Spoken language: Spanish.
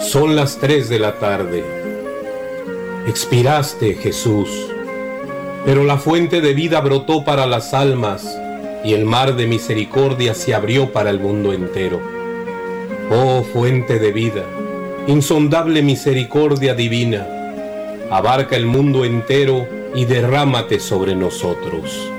Son las 3 de la tarde. Expiraste, Jesús, pero la fuente de vida brotó para las almas y el mar de misericordia se abrió para el mundo entero. Oh fuente de vida, insondable misericordia divina, abarca el mundo entero y derrámate sobre nosotros.